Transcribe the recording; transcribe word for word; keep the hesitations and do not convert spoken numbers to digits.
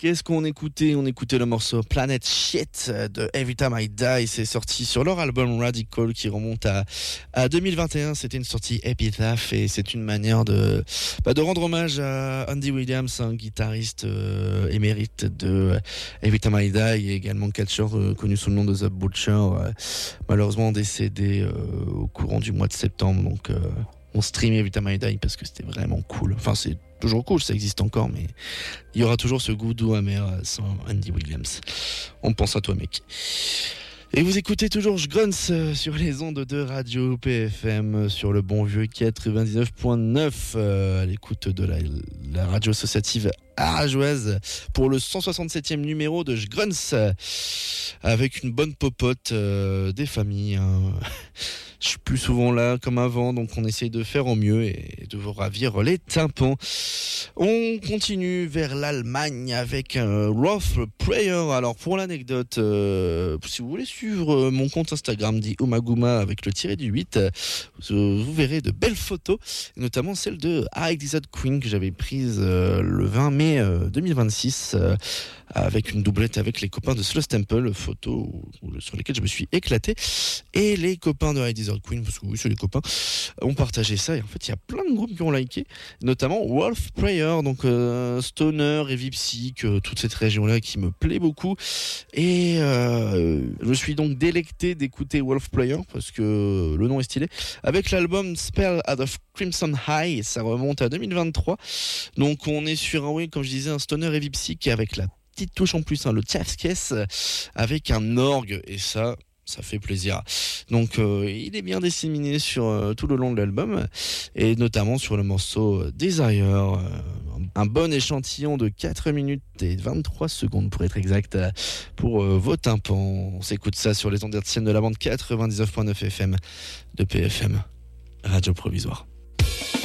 Qu'est-ce qu'on écoutait? On écoutait le morceau Planet Shit de Every Time I Die. C'est sorti sur leur album Radical qui remonte à, à deux mille vingt et un. C'était une sortie Epitaph et c'est une manière de, bah, de rendre hommage à Andy Williams, un guitariste euh, émérite de Every Time I Die et également catcheur euh, connu sous le nom de The Butcher, euh, malheureusement décédé euh, au courant du mois de septembre. Donc euh, on stream Every Time I Die parce que c'était vraiment cool. Enfin, c'est toujours cool, ça existe encore, mais il y aura toujours ce goût doux amer sans Andy Williams. On pense à toi, mec. Et vous écoutez toujours Jgrunts sur les ondes de Radio P F M, sur le bon vieux quatre-vingt-dix-neuf point neuf, euh, à l'écoute de la, la radio associative arageoise pour le cent soixante-septième numéro de Jgrunts, avec une bonne popote euh, des familles. Hein. Je suis plus souvent là comme avant, donc on essaye de faire au mieux et de vous ravir les tympans. On continue vers l'Allemagne avec un Rough Prayer. Alors pour l'anecdote, euh, si vous voulez suivre mon compte Instagram dit Omaguma avec le tiré du huit, euh, vous verrez de belles photos, notamment celle de I Desert Queen que j'avais prise euh, le vingt mai euh, deux mille vingt-six euh, avec une doublette avec les copains de Slow Temple, photos sur lesquelles je me suis éclaté. Et les copains de I Desert Queen, parce que oui, c'est les copains, ont partagé ça. Et en fait, il y a plein de groupes qui ont liké, notamment Wolf Prayer, donc euh, Stoner, Heavy Psych, euh, toute cette région-là qui me plaît beaucoup. Et euh, je me suis donc délecté d'écouter Wolf Prayer parce que le nom est stylé. Avec l'album Spell Out of Crimson High, ça remonte à deux mille vingt-trois. Donc on est sur un, oui, comme je disais, un Stoner Heavy Psych avec la petite touche en plus, hein, le Tchafskes, avec un orgue, et ça, ça fait plaisir. Donc euh, il est bien disséminé sur euh, tout le long de l'album, et notamment sur le morceau Desire, euh, un bon échantillon de quatre minutes et vingt-trois secondes pour être exact, pour euh, vos tympans. On s'écoute ça sur les ondes hertziennes de la bande quatre-vingt-dix-neuf point neuf F M de P F M, Radio Provisoire.